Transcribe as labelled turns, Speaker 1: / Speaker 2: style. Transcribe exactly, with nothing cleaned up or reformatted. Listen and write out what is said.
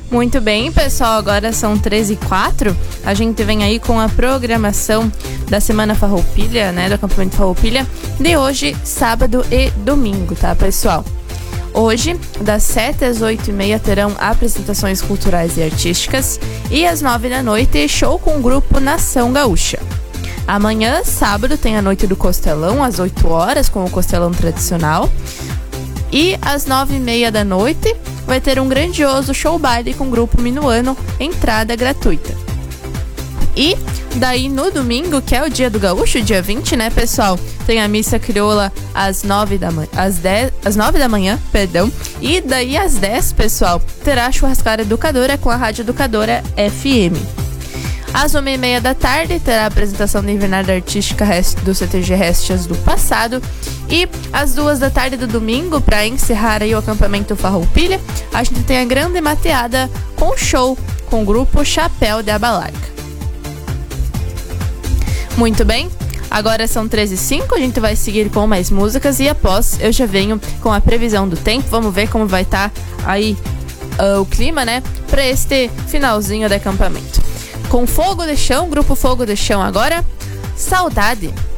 Speaker 1: Muito bem, pessoal, agora são treze e quatro. A gente vem aí com a programação da Semana Farroupilha, né, do acampamento Farroupilha, de hoje, sábado e domingo, tá, pessoal? Hoje, das sete às oito e meia, terão apresentações culturais e artísticas. E às nove da noite, show com o grupo Nação Gaúcha. Amanhã, sábado, tem a Noite do Costelão, às oito horas, com o costelão tradicional. E às nove e meia da noite, vai ter um grandioso show baile com o grupo Minuano, entrada gratuita. E daí no domingo, que é o dia do gaúcho, dia vinte, né, pessoal? Tem a missa crioula às nove da manhã, às dez, às nove da manhã, perdão. E daí às dez, pessoal, terá a churrascada educadora com a Rádio Educadora F M. Às uma e meia da tarde, terá a apresentação da invernada artística do C T G Restes do Passado. E às duas da tarde do domingo, para encerrar aí o acampamento Farroupilha, a gente tem a grande mateada com show com o grupo Chapéu de Abalarca. Muito bem, agora são treze e cinco, a gente vai seguir com mais músicas e após eu já venho com a previsão do tempo. Vamos ver como vai estar tá aí uh, o clima, né, para este finalzinho de acampamento. Com Fogo de Chão, grupo Fogo de Chão agora, Saudade.